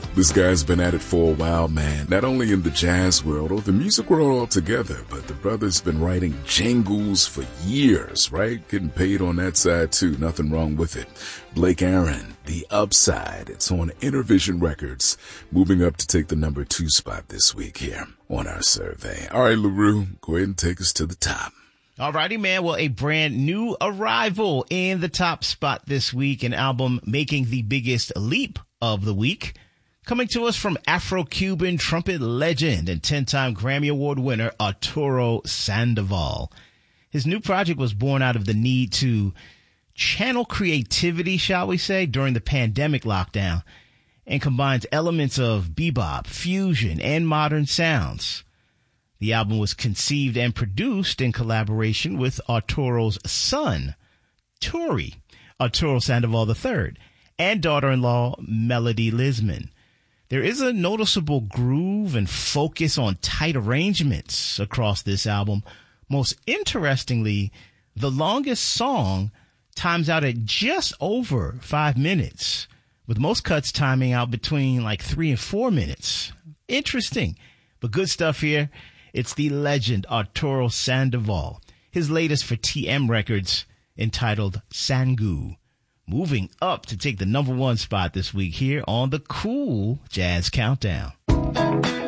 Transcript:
This guy's been at it for a while, man. Not only in the jazz world or the music world altogether, but the brother's been writing jingles for years, right? Getting paid on that side too. Nothing wrong with it. Blake Aaron, The Upside. It's on Intervision Records, moving up to take the number 2 spot this week here on our survey. All right, LaRue, go ahead and take us to the top. All righty, man. Well, a brand new arrival in the top spot this week, an album making the biggest leap of the week. Coming to us from Afro-Cuban trumpet legend and 10-time Grammy Award winner Arturo Sandoval. His new project was born out of the need to channel creativity, shall we say, during the pandemic lockdown, and combines elements of bebop, fusion, and modern sounds. The album was conceived and produced in collaboration with Arturo's son, Turi, Arturo Sandoval III, and daughter-in-law Melody Lisman. There is a noticeable groove and focus on tight arrangements across this album. Most interestingly, the longest song times out at just over 5 minutes, with most cuts timing out between like 3 and 4 minutes. Interesting, but good stuff here. It's the legend Arturo Sandoval, his latest for TM Records, entitled Sangu. Moving up to take the number 1 spot this week here on the Cool Jazz Countdown.